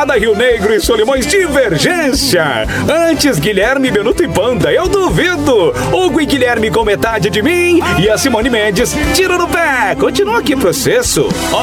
Baixada, Rio Negro e Solimões, Divergência. Antes, Guilherme, Benuto e Panda, Eu Duvido. Hugo e Guilherme com Metade de Mim. E a Simone Mendes, Tiro no Pé. Continua aqui, processo.